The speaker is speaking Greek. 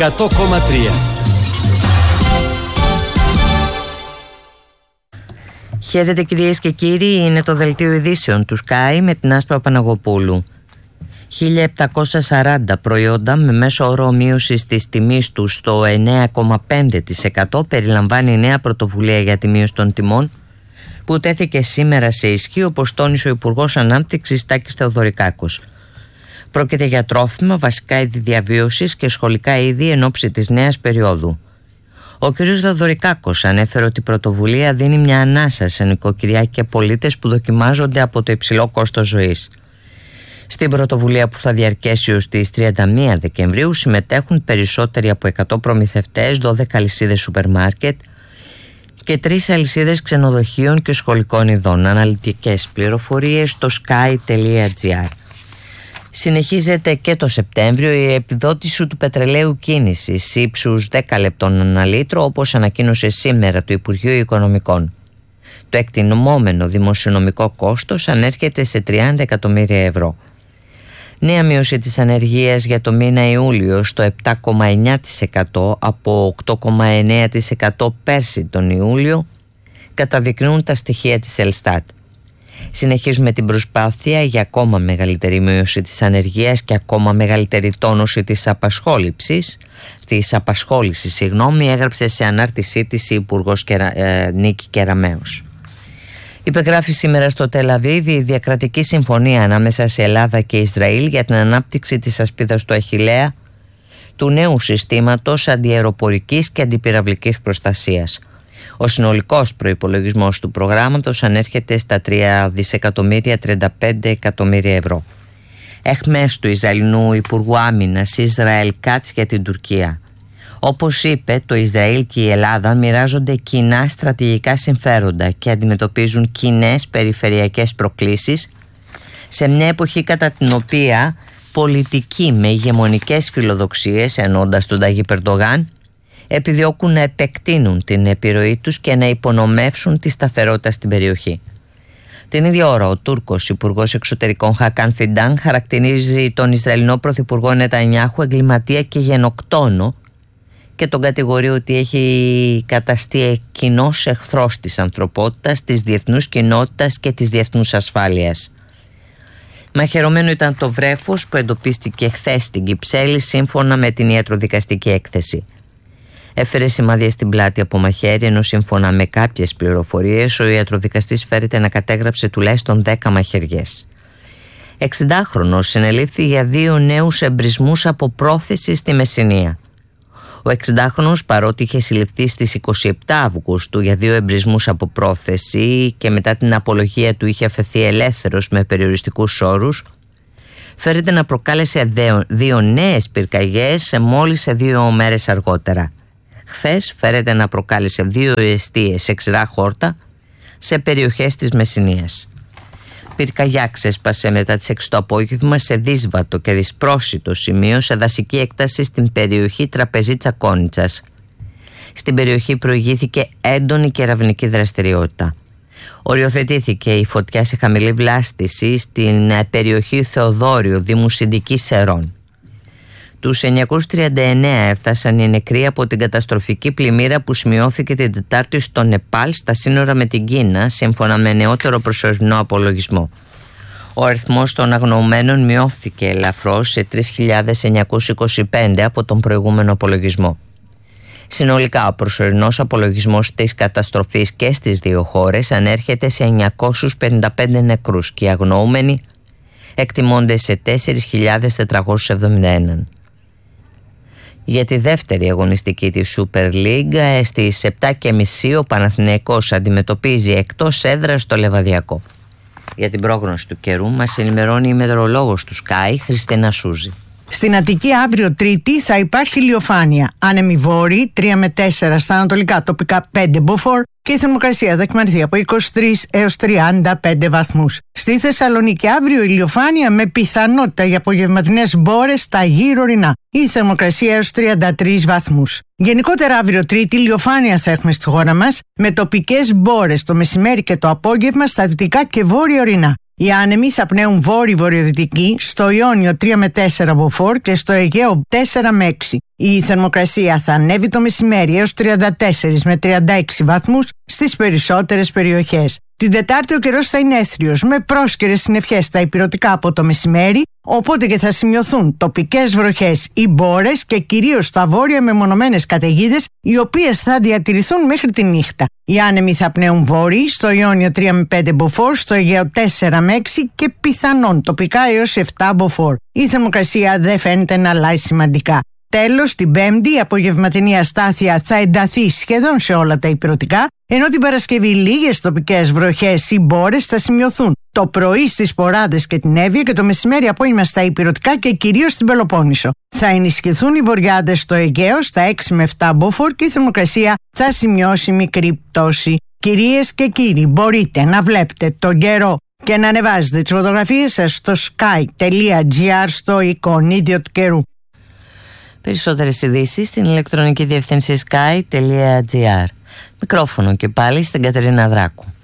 100,3. Χαίρετε κυρίες και κύριοι, είναι το δελτίο ειδήσεων του Sky με την Άσπρα Παναγοπούλου. 1.740 προϊόντα με μέσο όρο μείωσης της τιμής του στο 9,5% περιλαμβάνει η νέα πρωτοβουλία για τη μείωση των τιμών που τέθηκε σήμερα σε ισχύ, όπως τόνισε ο Υπουργός Ανάπτυξης Τάκης Θεοδωρικάκος. Πρόκειται για τρόφιμα, βασικά είδη διαβίωσης και σχολικά είδη εν ώψη της νέας περίοδου. Ο κ. Θεοδωρικάκος ανέφερε ότι η πρωτοβουλία δίνει μια ανάσα σε νοικοκυριά και πολίτες που δοκιμάζονται από το υψηλό κόστος ζωής. Στην πρωτοβουλία που θα διαρκέσει ως τις 31 Δεκεμβρίου συμμετέχουν περισσότεροι από 100 προμηθευτές, 12 αλυσίδες σούπερ μάρκετ και 3 αλυσίδες ξενοδοχείων και σχολικών ειδών. Αναλυτικές πληροφορίες στο sky.gr. Συνεχίζεται και το Σεπτέμβριο η επιδότηση του πετρελαίου κίνησης ύψους 10 λεπτών ανά λίτρο, όπως ανακοίνωσε σήμερα το Υπουργείο Οικονομικών. Το εκτιμόμενο δημοσιονομικό κόστος ανέρχεται σε 30 εκατομμύρια ευρώ. Νέα μείωση της ανεργίας για το μήνα Ιούλιο στο 7,9% από 8,9% πέρσι τον Ιούλιο καταδεικνύουν τα στοιχεία της Ελστάτ. Συνεχίζουμε την προσπάθεια για ακόμα μεγαλύτερη μείωση της ανεργίας και ακόμα μεγαλύτερη τόνωση της απασχόλησης, έγραψε σε ανάρτησή της η Υπουργός Νίκη Κεραμέως. Υπεγράφει σήμερα στο Τελαβίβ η διακρατική συμφωνία ανάμεσα σε Ελλάδα και Ισραήλ για την ανάπτυξη της ασπίδας του Αχιλλέα, του νέου συστήματος αντιαεροπορικής και αντιπυραυλικής προστασίας. Ο συνολικός προϋπολογισμός του προγράμματος ανέρχεται στα 3.035 εκατομμύρια ευρώ. Εχμές του Ισραηλινού Υπουργού Άμυνας Ισραήλ Κάτς για την Τουρκία. Όπως είπε, το Ισραήλ και η Ελλάδα μοιράζονται κοινά στρατηγικά συμφέροντα και αντιμετωπίζουν κοινές περιφερειακές προκλήσεις σε μια εποχή κατά την οποία πολιτικοί με ηγεμονικές φιλοδοξίες, εννοώντας τον Ταγίπ Ερντογάν, επιδιώκουν να επεκτείνουν την επιρροή τους και να υπονομεύσουν τη σταθερότητα στην περιοχή. Την ίδια ώρα ο Τούρκος Υπουργός Εξωτερικών Χακάν Φιντάν χαρακτηρίζει τον Ισραηλινό Πρωθυπουργό Νετανιάχου εγκληματία και γενοκτόνο και τον κατηγορεί ότι έχει καταστεί κοινός εχθρός της ανθρωπότητας, της διεθνούς κοινότητας και της διεθνούς ασφάλειας. Μαχαιρωμένο ήταν το βρέφος που εντοπίστηκε χθες στην Κυψέλη σύμφωνα με την ιατροδικαστική έκθεση. Έφερε σημάδια στην πλάτη από μαχαίρι, ενώ σύμφωνα με κάποιες πληροφορίες ο ιατροδικαστής φέρεται να κατέγραψε τουλάχιστον 10 μαχαιριές. 60χρονος συνελήφθη για 2 νέους εμπρισμούς από πρόθεση στη Μεσσηνία. Ο 60χρονος, παρότι είχε συλληφθεί στις 27 Αυγούστου για 2 εμπρισμούς από πρόθεση και μετά την απολογία του είχε αφαιθεί ελεύθερος με περιοριστικούς όρους, φέρεται να προκάλεσε 2 νέες πυρκαγιές μόλις σε 2 μέρες αργότερα. Χθες φέρεται να προκάλεσε 2 εστίες σε ξηρά χόρτα σε περιοχές της Μεσσηνίας. Πυρκαγιά ξέσπασε μετά τις 6 το απόγευμα σε δύσβατο και δυσπρόσιτο σημείο σε δασική έκταση στην περιοχή Τραπεζίτσα Κόνιτσας. Στην περιοχή προηγήθηκε έντονη κεραυνική δραστηριότητα. Οριοθετήθηκε η φωτιά σε χαμηλή βλάστηση στην περιοχή Θεοδόριο, Δήμου Συνδικής Σερών. Τους 939 έφτασαν οι νεκροί από την καταστροφική πλημμύρα που σημειώθηκε την Τετάρτη στο Νεπάλ στα σύνορα με την Κίνα, σύμφωνα με νεότερο προσωρινό απολογισμό. Ο αριθμός των αγνοωμένων μειώθηκε ελαφρώς σε 3.925 από τον προηγούμενο απολογισμό. Συνολικά ο προσωρινός απολογισμός της καταστροφής και στις 2 χώρες ανέρχεται σε 955 νεκρούς και οι αγνοούμενοι εκτιμώνται σε 4.471. Για τη δεύτερη αγωνιστική της Super League στις 7.30 ο Παναθηναϊκός αντιμετωπίζει εκτός έδρας το Λεβαδιακό. Για την πρόγνωση του καιρού μας ενημερώνει η μετεωρολόγος του Sky Χριστίνα Σούζη. Στην Αττική αύριο Τρίτη θα υπάρχει ηλιοφάνεια. Άνεμοι βόρειοι 3 με 4 στα ανατολικά, τοπικά 5 μποφόρ και η θερμοκρασία θα εκμανθεί από 23 έως 35 βαθμούς. Στη Θεσσαλονίκη αύριο ηλιοφάνεια με πιθανότητα για απογευματινές μπόρες στα γύρω ορεινά. Η θερμοκρασία έως 33 βαθμούς. Γενικότερα αύριο Τρίτη ηλιοφάνεια θα έχουμε στη χώρα μας με τοπικές μπόρες το μεσημέρι και το απόγευμα στα δυτικά και βόρεια ορεινά. Οι άνεμοι θα πνέουν βόρειο-βορειοδυτική, στο Ιόνιο 3 με 4 μποφόρ και στο Αιγαίο 4 με 6. Η θερμοκρασία θα ανέβει το μεσημέρι έως 34 με 36 βαθμούς στις περισσότερες περιοχές. Την Τετάρτη ο καιρός θα είναι έθριος με πρόσκαιρες συννεφιές στα ηπειρωτικά από το μεσημέρι, οπότε και θα σημειωθούν τοπικές βροχές ή μπόρες και κυρίως στα βόρεια μεμονωμένες καταιγίδες, οι οποίες θα διατηρηθούν μέχρι τη νύχτα. Οι άνεμοι θα πνέουν βόρειοι, στο Ιόνιο 3 με 5 μποφόρ, στο Αιγαίο 4 με 6 και πιθανόν τοπικά έως 7 μποφόρ. Η θερμοκρασία δεν φαίνεται να αλλάζει σημαντικά. Τέλος, την Πέμπτη η απογευματινή αστάθεια θα ενταθεί σχεδόν σε όλα τα ηπειρωτικά, ενώ την Παρασκευή λίγες τοπικές βροχές ή μπόρες θα σημειωθούν το πρωί στις Ποράδες και την Εύβοια και το μεσημέρι απόγευμα στα ηπειρωτικά και κυρίως στην Πελοπόννησο. Θα ενισχυθούν οι βορειάδες στο Αιγαίο στα 6 με 7 μποφόρ και η θερμοκρασία θα σημειώσει μικρή πτώση. Κυρίες και κύριοι, μπορείτε να βλέπετε τον καιρό και να ανεβάζετε τις φωτογραφίες σας στο sky.gr στο εικονίδιο του καιρού. Περισσότερες ειδήσεις στην ηλεκτρονική διεύθυνση sky.gr. Μικρόφωνο και πάλι στην Κατερίνα Δράκου.